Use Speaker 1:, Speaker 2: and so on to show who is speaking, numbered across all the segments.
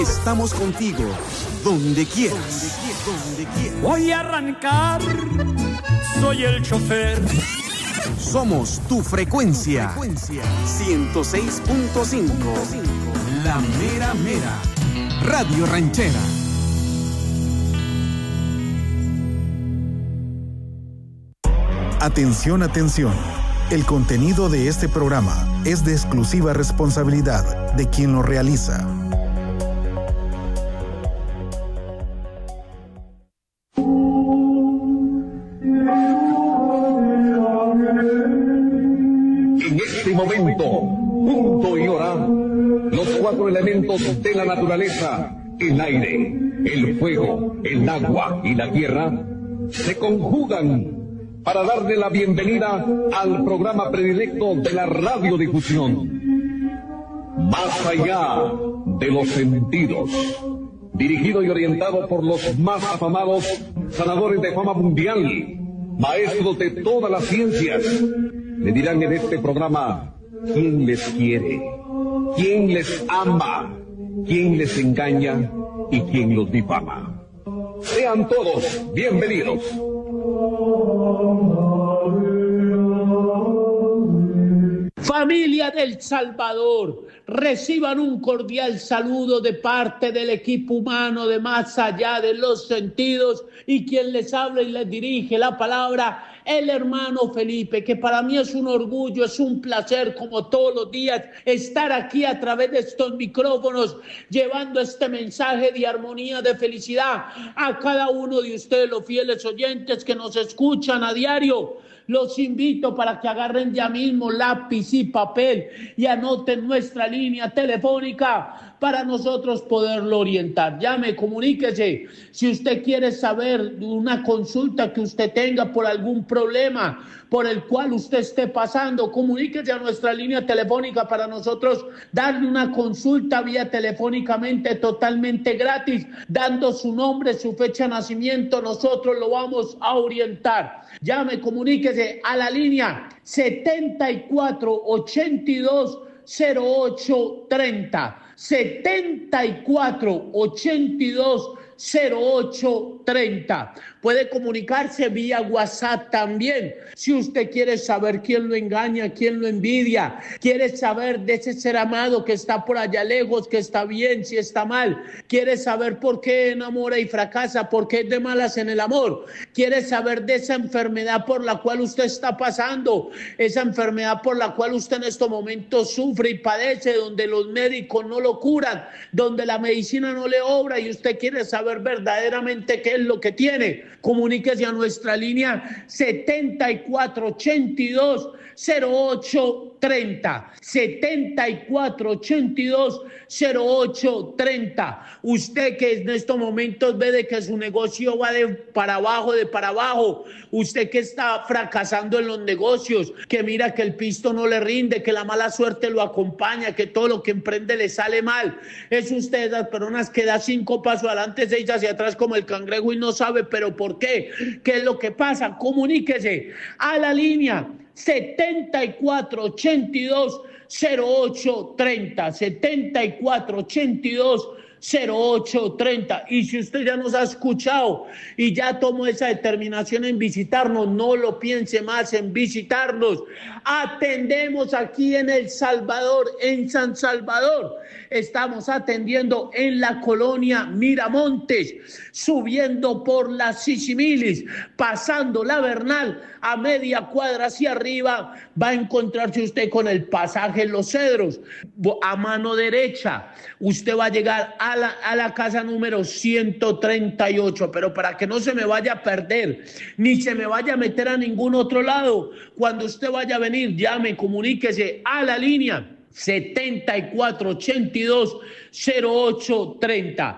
Speaker 1: Estamos contigo, donde quieras.
Speaker 2: Voy a arrancar, soy el chofer.
Speaker 1: Somos tu frecuencia, 106.5, la mera mera, Radio Ranchera.
Speaker 3: Atención, atención. El contenido de este programa es de exclusiva responsabilidad de quien lo realiza.
Speaker 4: En este momento, punto y hora, los cuatro elementos de la naturaleza, el aire, el fuego, el agua y la tierra, se conjugan para darle la bienvenida al programa predilecto de la radiodifusión. Más allá de los sentidos, dirigido y orientado por los más afamados sanadores de fama mundial, maestros de todas las ciencias, le dirán en este programa quién les quiere, quién les ama, quién les engaña y quién los difama. Sean todos bienvenidos.
Speaker 5: Familia del Salvador, reciban un cordial saludo de parte del equipo humano de Más Allá de los Sentidos y quien les habla y les dirige la palabra, el hermano Felipe, que para mí es un orgullo, es un placer como todos los días estar aquí a través de estos micrófonos llevando este mensaje de armonía, de felicidad a cada uno de ustedes, los fieles oyentes que nos escuchan a diario. Los invito para que agarren ya mismo lápiz y papel y anoten nuestra línea telefónica para nosotros poderlo orientar. Llame, comuníquese. Si usted quiere saber una consulta que usted tenga por algún problema por el cual usted esté pasando, comuníquese a nuestra línea telefónica para nosotros darle una consulta vía telefónicamente totalmente gratis, dando su nombre, su fecha de nacimiento, nosotros lo vamos a orientar. Llame, comuníquese a la línea 74820830, 74820830. Puede comunicarse vía WhatsApp también. Si usted quiere saber quién lo engaña, quién lo envidia, quiere saber de ese ser amado que está por allá lejos, que está bien, si está mal, quiere saber por qué enamora y fracasa, por qué es de malas en el amor, quiere saber de esa enfermedad por la cual usted está pasando, esa enfermedad por la cual usted en estos momentos sufre y padece, donde los médicos no lo curan, donde la medicina no le obra y usted quiere saber verdaderamente qué es lo que tiene, comuníquese a nuestra línea 74820830, 74820830. Usted que en estos momentos ve de que su negocio va de para abajo, usted que está fracasando en los negocios, que mira que el pisto no le rinde, que la mala suerte lo acompaña, que todo lo que emprende le sale mal, es usted las personas que da 5 pasos adelante, 6 hacia atrás como el cangrejo y no sabe pero ¿por qué? ¿Qué es lo que pasa? Comuníquese a la línea 74820830, 74820830. Y si usted ya nos ha escuchado y ya tomó esa determinación en visitarnos, no lo piense más en visitarnos. Atendemos aquí en El Salvador, en San Salvador. Estamos atendiendo en la colonia Miramontes, subiendo por la Sisimilis, pasando la Bernal, a media cuadra hacia arriba, va a encontrarse usted con el pasaje Los Cedros. A mano derecha, usted va a llegar a la casa número 138, pero para que no se me vaya a perder, ni se me vaya a meter a ningún otro lado, cuando usted vaya a venir, llame, comuníquese a la línea 74820830,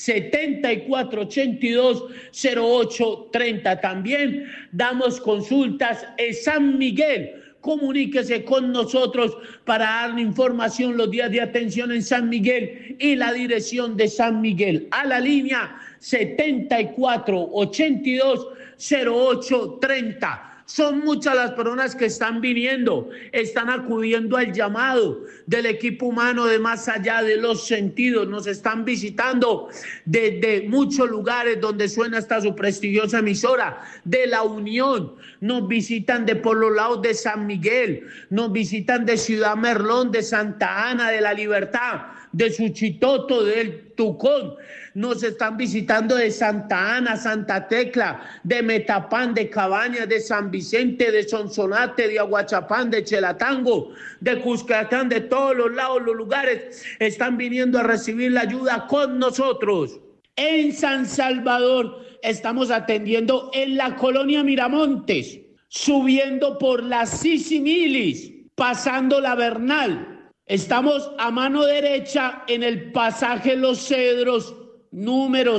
Speaker 5: 74820830. También damos consultas en San Miguel. Comuníquese con nosotros para darle información los días de atención en San Miguel y la dirección de San Miguel a la línea 74820830. Son muchas las personas que están viniendo, están acudiendo al llamado del equipo humano de Más Allá de los Sentidos. Nos están visitando desde muchos lugares donde suena hasta su prestigiosa emisora de La Unión. Nos visitan de por los lados de San Miguel, nos visitan de Ciudad Merlón, de Santa Ana, de La Libertad, de Suchitoto, del Tucón. Nos están visitando de Santa Ana, Santa Tecla, de Metapán, de Cabañas, de San Vicente, de Sonsonate, de Aguachapán, de Chelatango, de Cuscatán, de todos los lados, los lugares, están viniendo a recibir la ayuda con nosotros. En San Salvador estamos atendiendo en la colonia Miramontes, subiendo por la Sisimilis, pasando la Bernal. Estamos a mano derecha en el pasaje Los Cedros, número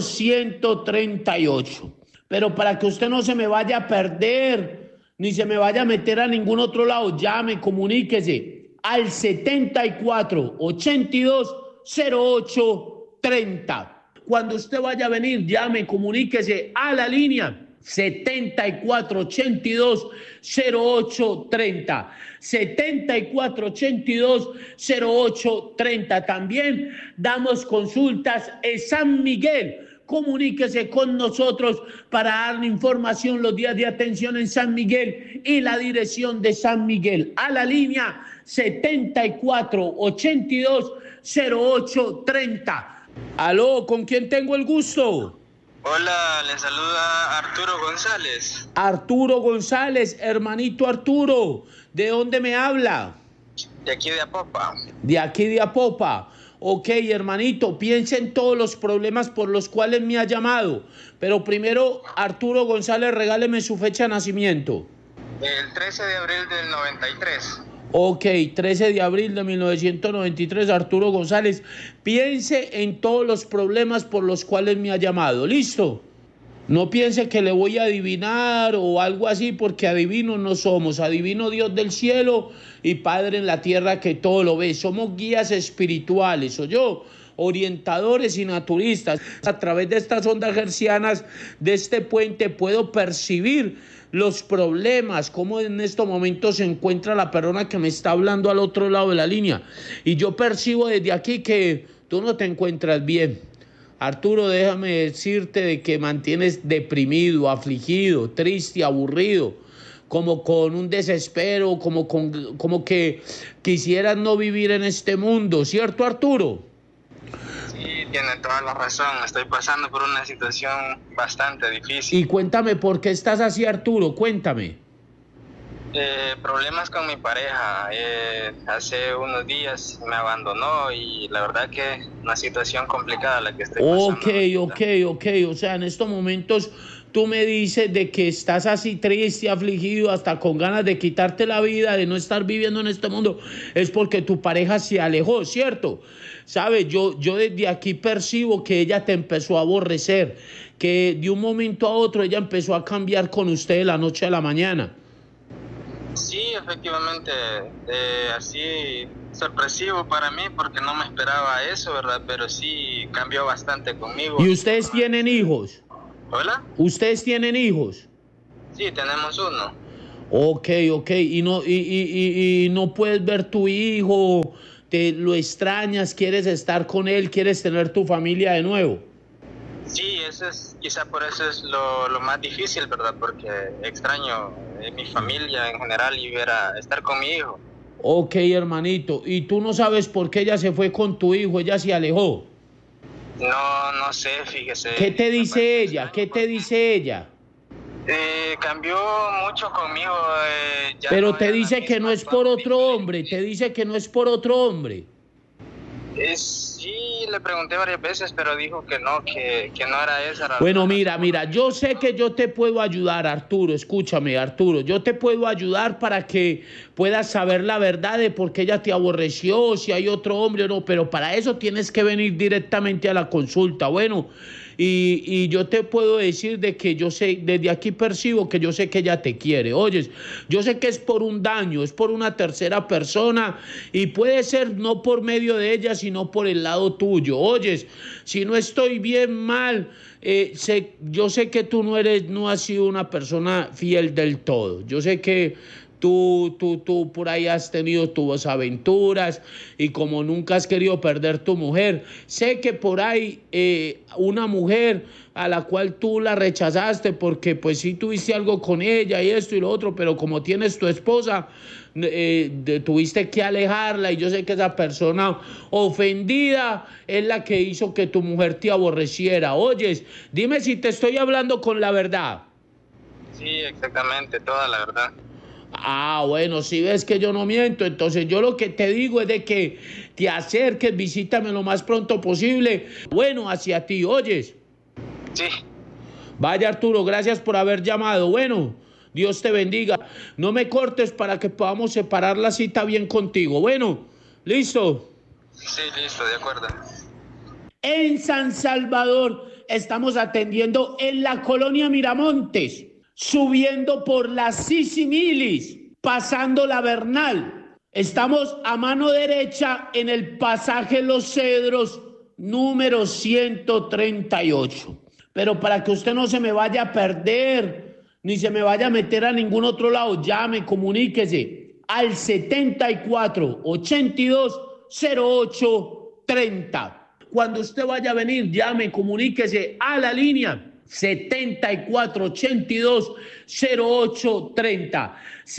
Speaker 5: 138. Pero para que usted no se me vaya a perder, ni se me vaya a meter a ningún otro lado, llame, comuníquese al 74 82 08 30. Cuando usted vaya a venir, llame, comuníquese a la línea 74 82 08 30. 74 82 08 30. También damos consultas en San Miguel. Comuníquese con nosotros para darle información los días de atención en San Miguel y la dirección de San Miguel. A la línea 74 82 08 30. Aló, ¿con quién tengo el gusto?
Speaker 6: Hola, le saluda Arturo González.
Speaker 5: Arturo González, hermanito Arturo, ¿de dónde me habla?
Speaker 6: De aquí de Apopa.
Speaker 5: De aquí de Apopa. Ok, hermanito, piense en todos los problemas por los cuales me ha llamado. Pero primero, Arturo González, regáleme su fecha de nacimiento.
Speaker 6: El 13 de abril del 93.
Speaker 5: Ok, 13 de abril de 1993, Arturo González. Piense en todos los problemas por los cuales me ha llamado. ¿Listo? No piense que le voy a adivinar o algo así, porque adivinos no somos. Adivino Dios del cielo y Padre en la tierra que todo lo ve. Somos guías espirituales, ¿oyó? Orientadores y naturistas. A través de estas ondas hercianas, de este puente, puedo percibir los problemas, cómo en estos momentos se encuentra la persona que me está hablando al otro lado de la línea. Y yo percibo desde aquí que tú no te encuentras bien. Arturo, déjame decirte de que mantienes deprimido, afligido, triste, aburrido, como con un desespero, como que quisieras no vivir en este mundo, ¿cierto, Arturo?
Speaker 6: Sí, tiene toda la razón. Estoy pasando por una situación bastante difícil.
Speaker 5: Y cuéntame, ¿por qué estás así, Arturo? Cuéntame.
Speaker 6: Problemas con mi pareja. Hace unos días me abandonó y la verdad que es una situación complicada la que estoy pasando.
Speaker 5: Ok. O sea, en estos momentos tú me dices de que estás así triste, afligido, hasta con ganas de quitarte la vida, de no estar viviendo en este mundo. Es porque tu pareja se alejó, ¿cierto? ¿Sabes? Yo desde aquí percibo que ella te empezó a aborrecer, que de un momento a otro ella empezó a cambiar con usted de la noche a la mañana.
Speaker 6: Sí, efectivamente, así sorpresivo para mí porque no me esperaba eso, ¿verdad? Pero sí cambió bastante conmigo.
Speaker 5: ¿Y ustedes tienen hijos?
Speaker 6: ¿Hola?
Speaker 5: ¿Ustedes tienen hijos?
Speaker 6: Sí, tenemos uno.
Speaker 5: Ok. ¿Y no puedes ver tu hijo? ¿Te lo extrañas? ¿Quieres estar con él? ¿Quieres tener tu familia de nuevo?
Speaker 6: Sí, quizá por eso es lo más difícil, ¿verdad? Porque extraño mi familia en general y estar con mi hijo.
Speaker 5: Ok, hermanito. ¿Y tú no sabes por qué ella se fue con tu hijo? ¿Ella se alejó?
Speaker 6: No sé, fíjese.
Speaker 5: ¿Qué te dice ella? ¿Qué te dice ella?
Speaker 6: Cambió mucho conmigo.
Speaker 5: Pero te dice que no es por otro hombre. Te dice que no es por otro hombre.
Speaker 6: Sí, le pregunté varias veces, pero dijo que no era esa.
Speaker 5: Bueno, mira, yo sé que yo te puedo ayudar, Arturo. Escúchame, Arturo. Yo te puedo ayudar para que puedas saber la verdad de por qué ella te aborreció, si hay otro hombre o no. Pero para eso tienes que venir directamente a la consulta. Bueno, y yo te puedo decir de que yo sé, desde aquí percibo que yo sé que ella te quiere. Oyes, yo sé que es por un daño, es por una tercera persona y puede ser no por medio de ella, sino por el lado lado tuyo. Oyes, si no estoy bien mal, yo sé que tú no has sido una persona fiel del todo. Yo sé que tú por ahí has tenido tus aventuras y como nunca has querido perder tu mujer, sé que por ahí una mujer a la cual tú la rechazaste porque pues sí tuviste algo con ella y esto y lo otro, pero como tienes tu esposa, tuviste que alejarla y yo sé que esa persona ofendida es la que hizo que tu mujer te aborreciera. Oyes, dime si te estoy hablando con la verdad.
Speaker 6: Sí, exactamente, toda la verdad.
Speaker 5: Ah, bueno, si ves que yo no miento, entonces yo lo que te digo es de que te acerques, visítame lo más pronto posible. Bueno, hacia ti, ¿oyes?
Speaker 6: Sí.
Speaker 5: Vaya, Arturo, gracias por haber llamado. Bueno, Dios te bendiga. No me cortes para que podamos separar la cita bien contigo. Bueno, ¿listo?
Speaker 6: Sí, listo, de acuerdo.
Speaker 5: En San Salvador estamos atendiendo en la colonia Miramontes, subiendo por la Sisimilis, pasando la Bernal. Estamos a mano derecha en el pasaje Los Cedros, número 138. Pero para que usted no se me vaya a perder, ni se me vaya a meter a ningún otro lado, llame, comuníquese al 74 82 08 30. Cuando usted vaya a venir, llame, comuníquese a la línea 7482 0830,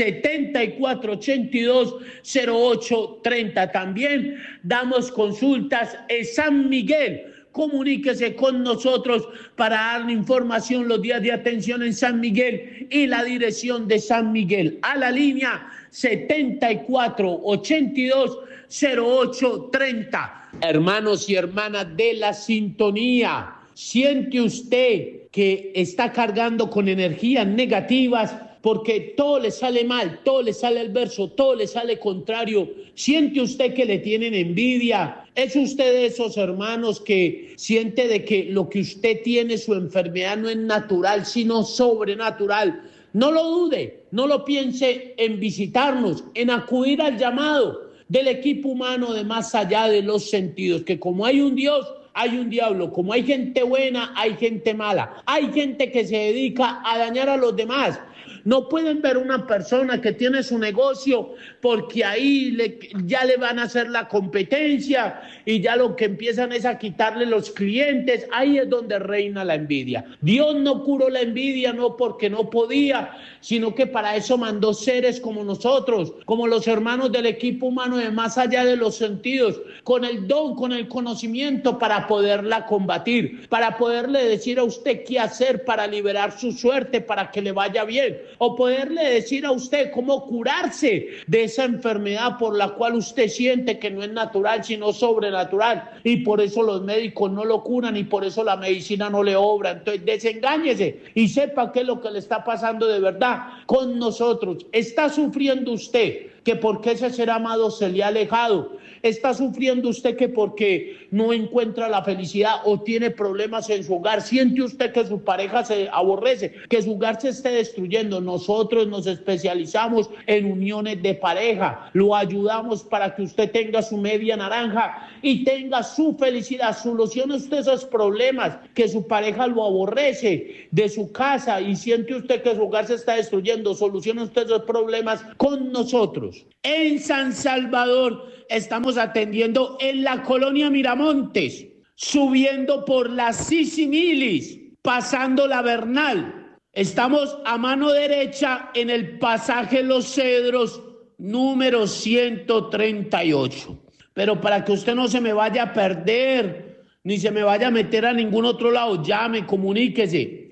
Speaker 5: 7482 0830. También damos consultas en San Miguel. Comuníquese con nosotros para darle información los días de atención en San Miguel y la dirección de San Miguel a la línea 7482 0830. Hermanos y hermanas de la sintonía, ¿siente usted que está cargando con energías negativas porque todo le sale mal, todo le sale adverso, todo le sale contrario? ¿Siente usted que le tienen envidia? ¿Es usted de esos hermanos que siente de que lo que usted tiene, su enfermedad, no es natural, sino sobrenatural? No lo dude, no lo piense en visitarnos, en acudir al llamado del equipo humano de Más Allá de los Sentidos, que como hay un Dios, hay un diablo. Como hay gente buena, hay gente mala. Hay gente que se dedica a dañar a los demás. No pueden ver una persona que tiene su negocio porque ahí ya le van a hacer la competencia y ya lo que empiezan es a quitarle los clientes. Ahí es donde reina la envidia. Dios no curó la envidia no porque no podía, sino que para eso mandó seres como nosotros, como los hermanos del equipo humano de Más Allá de los Sentidos, con el don, con el conocimiento para poderla combatir, para poderle decir a usted qué hacer para liberar su suerte, para que le vaya bien, o poderle decir a usted cómo curarse de esa enfermedad por la cual usted siente que no es natural, sino sobrenatural, y por eso los médicos no lo curan y por eso la medicina no le obra. Entonces desengáñese y sepa qué es lo que le está pasando de verdad con nosotros. ¿Está sufriendo usted que porque ese ser amado se le ha alejado? ¿Está sufriendo usted que porque no encuentra la felicidad o tiene problemas en su hogar? ¿Siente usted que su pareja se aborrece, que su hogar se esté destruyendo? Nosotros nos especializamos en uniones de pareja. Lo ayudamos para que usted tenga su media naranja y tenga su felicidad. Solucione usted esos problemas, que su pareja lo aborrece de su casa y siente usted que su hogar se está destruyendo. Solucione usted esos problemas con nosotros. En San Salvador estamos atendiendo en la colonia Miramontes, subiendo por la Sisimilis, pasando la Bernal. Estamos a mano derecha en el pasaje Los Cedros, número 138. Pero para que usted no se me vaya a perder, ni se me vaya a meter a ningún otro lado, llame, comuníquese